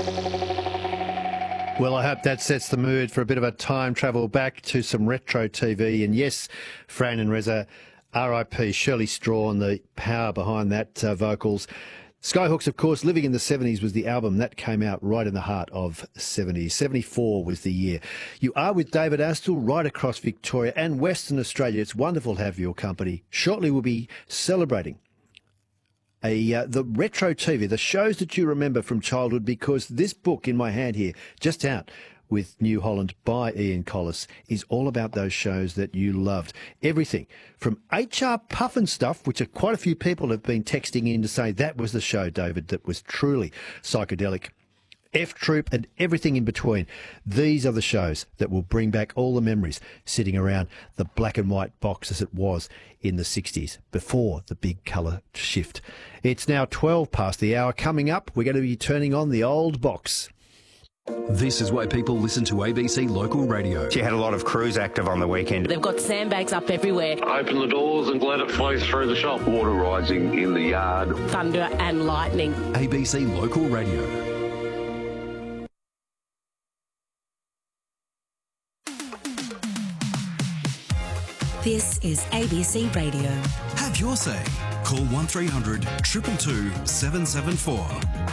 Well, I hope that sets the mood for a bit of a time travel back to some retro TV. And yes, Fran and Reza, R.I.P. Shirley Strawn, the power behind that vocals. Skyhooks, of course, Living in the 70s was the album that came out right in the heart of 70s. 74 was the year. You are with David Astle right across Victoria and Western Australia. It's wonderful to have your company. Shortly we'll be celebrating the retro TV, the shows that you remember from childhood, because this book in my hand here, just out with New Holland by Ian Collis, is all about those shows that you loved. Everything from HR Pufnstuf, which quite a few people have been texting in to say that was the show, David, that was truly psychedelic. F Troop and everything in between. These are the shows that will bring back all the memories sitting around the black and white box as it was in the 60s, before the big colour shift. It's now 12 past the hour. Coming up, we're going to be turning on the old box. This is why people listen to ABC Local Radio. She had a lot of crews active on the weekend. They've got sandbags up everywhere. Open the doors and let it flow through the shop. Water rising in the yard. Thunder and lightning. ABC Local Radio. This is ABC Radio. Have your say. Call 1300 222 774.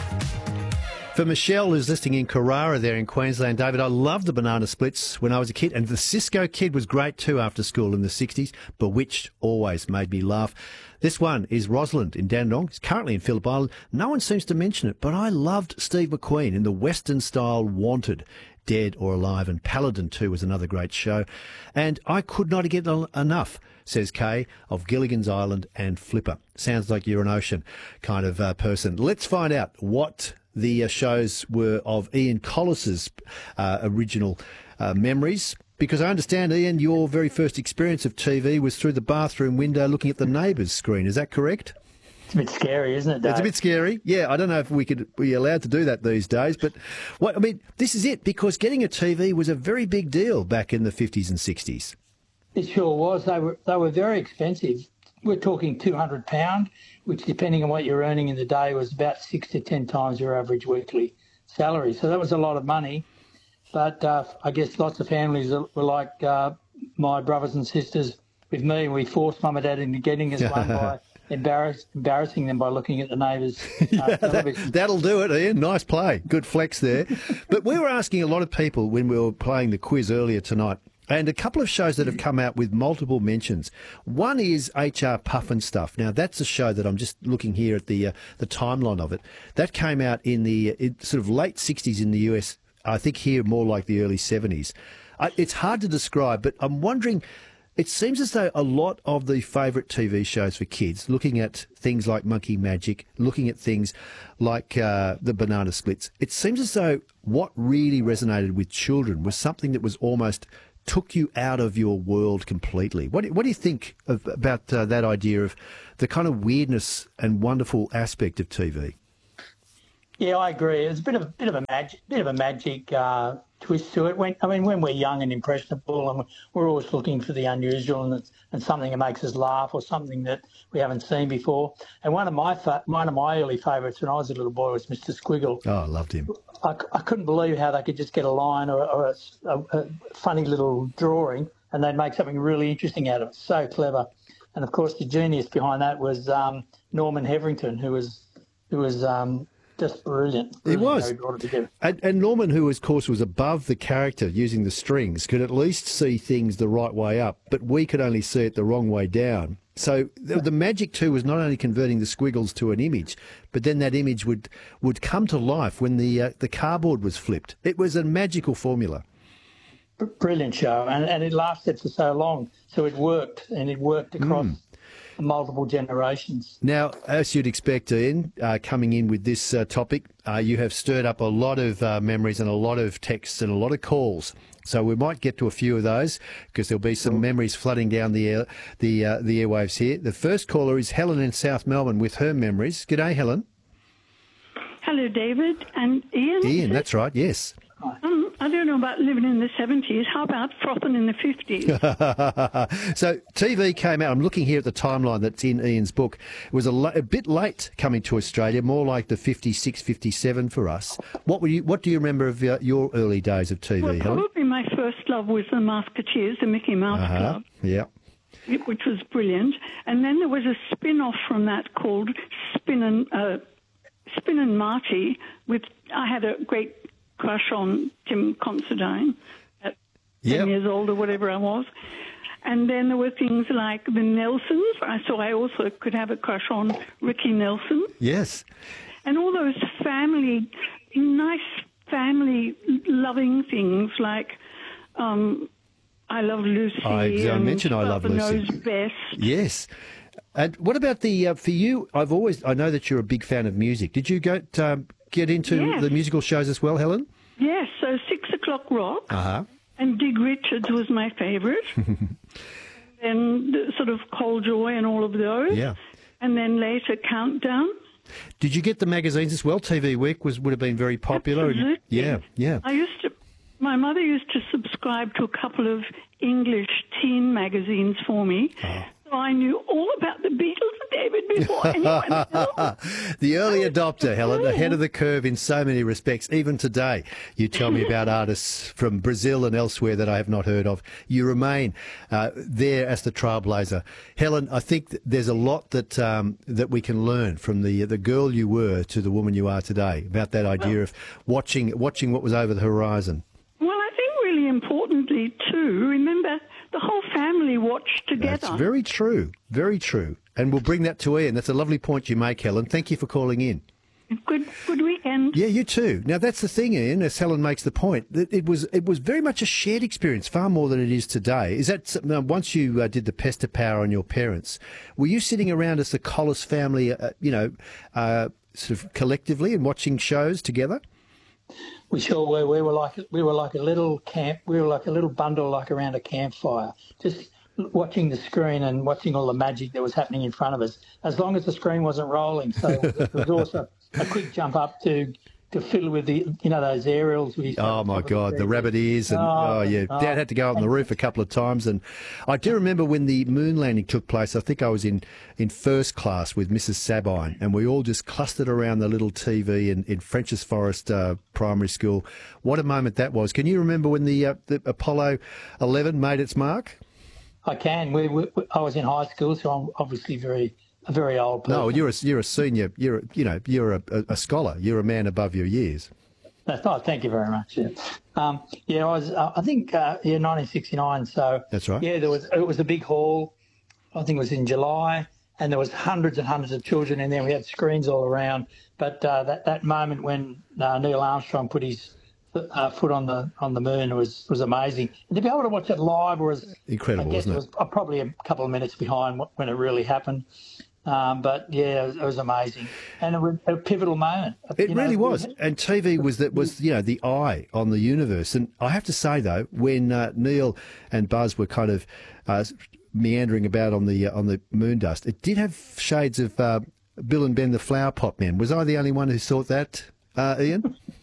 For Michelle, who's listening in Carrara there in Queensland, David, I loved the Banana Splits when I was a kid, and the Cisco Kid was great too after school in the 60s. Bewitched always made me laugh. This one is Rosalind in Dandenong. It's currently in Phillip Island. No one seems to mention it, but I loved Steve McQueen in the Western-style Wanted, Dead or Alive, and Paladin 2 was another great show. And I could not get enough, says Kay, of Gilligan's Island and Flipper. Sounds like you're an ocean kind of person. Let's find out what the shows were of Ian Collis's original memories, because I understand, Ian, your very first experience of TV was through the bathroom window looking at the Neighbours screen. Is that correct? It's a bit scary, isn't it, Dave? It's a bit scary. Yeah, I don't know if we could be allowed to do that these days, but this is it, because getting a TV was a very big deal back in the 50s and 60s. It sure was. They were very expensive. We're talking £200, which, depending on what you're earning in the day, was about 6 to 10 times your average weekly salary. So that was a lot of money. But I guess lots of families were like my brothers and sisters with me, and we forced Mum and Dad into getting us one by embarrassing them by looking at the Neighbours. That'll do it, Ian. Nice play. Good flex there. But we were asking a lot of people when we were playing the quiz earlier tonight, and a couple of shows that have come out with multiple mentions. One is HR Pufnstuf. Now, that's a show that I'm just looking here at the timeline of it. That came out in the sort of late 60s in the US, I think here more like the early 70s. It's hard to describe, but I'm wondering, it seems as though a lot of the favourite TV shows for kids, looking at things like Monkey Magic, looking at things like the Banana Splits, it seems as though what really resonated with children was something that was almost took you out of your world completely. What do you think about that idea of the kind of weirdness and wonderful aspect of TV? Yeah, I agree. It's a bit of a magic twist to it. When we're young and impressionable, and we're always looking for the unusual and something that makes us laugh, or something that we haven't seen before. And one of my early favourites when I was a little boy was Mr. Squiggle. Oh, I loved him. I couldn't believe how they could just get a line or a funny little drawing, and they'd make something really interesting out of it. So clever. And of course, the genius behind that was Norman Heverington, who was just brilliant. He was. And Norman, who, of course, was above the character using the strings, could at least see things the right way up, but we could only see it the wrong way down. So the magic, too, was not only converting the squiggles to an image, but then that image would come to life when the cardboard was flipped. It was a magical formula. Brilliant show, and it lasted for so long, so it worked, and it worked across multiple generations. Now, as you'd expect, Ian, coming in with this topic, you have stirred up a lot of memories and a lot of texts and a lot of calls. So we might get to a few of those because there'll be some memories flooding down the airwaves here. The first caller is Helen in South Melbourne with her memories. G'day, Helen. Hello, David and Ian. Ian, that's right, yes. I don't know about living in the 70s. How about frothing in the 50s? So TV came out. I'm looking here at the timeline that's in Ian's book. It was a bit late coming to Australia, more like the 56, 57 for us. What do you remember of your early days of TV, Well, Helen? probably my first love was the Musketeers, the Mickey Mouse Club, Yeah. which was brilliant. And then there was a spin-off from that called Spin and Marty. I had a great crush on Tim Considine at 10 years old or whatever I was. And then there were things like the Nelsons. So I also could have a crush on Ricky Nelson. Yes. And all those nice family-loving things like I Love Lucy. I mentioned I Love Lucy. Knows Best. Yes. And what about for you? I know that you're a big fan of music. Did you get into the musical shows as well, Helen? Yes, so 6 O'Clock Rock. Uh-huh. And Dig Richards was my favourite. And sort of Cold Joy and all of those. Yeah. And then later Countdown. Did you get the magazines as well? TV Week would have been very popular. Absolutely. Yeah. My mother used to subscribe to a couple of English teen magazines for me. Oh. So I knew all about the Beatles and David before anyone else. The early adopter, Helen, ahead of the curve in so many respects. Even today, you tell me about artists from Brazil and elsewhere that I have not heard of. You remain there as the trailblazer. Helen, I think there's a lot that we can learn from the girl you were to the woman you are today, about that idea of watching what was over the horizon. Well, I think really importantly, too, remember the whole family watched together. That's very true. Very true. And we'll bring that to Ian. That's a lovely point you make, Helen. Thank you for calling in. Good weekend. Yeah, you too. Now, that's the thing, Ian, as Helen makes the point, that it was very much a shared experience, far more than it is today. Is that once you did the pester power on your parents, were you sitting around as the Collis family, sort of collectively and watching shows together? We sure were. We were like a little camp. We were like a little bundle, like around a campfire, just watching the screen and watching all the magic that was happening in front of us. As long as the screen wasn't rolling, so it was also a quick jump up to fiddle with those aerials. Oh my God, the rabbit ears and Dad had to go up on the roof a couple of times, and I do remember when the moon landing took place. I think I was in first class with Mrs. Sabine, and we all just clustered around the little TV in French's Forest Primary School. What a moment that was! Can you remember when the Apollo 11 made its mark? I can. I was in high school, so I'm obviously a very old person. No, you're a senior. You're a scholar. You're a man above your years. Oh, thank you very much. Yeah, I was. I think 1969. So that's right. Yeah, it was a big hall. I think it was in July, and there was hundreds and hundreds of children in there. We had screens all around. But that moment when Neil Armstrong put his foot on the moon was amazing. And to be able to watch it live was incredible, wasn't it? It was probably a couple of minutes behind when it really happened. But yeah, it was amazing, and it was a pivotal moment. It really was, and TV was the eye on the universe. And I have to say though, when Neil and Buzz were kind of meandering about on the moon dust, it did have shades of Bill and Ben the Flower Pot Men. Was I the only one who thought that, Ian?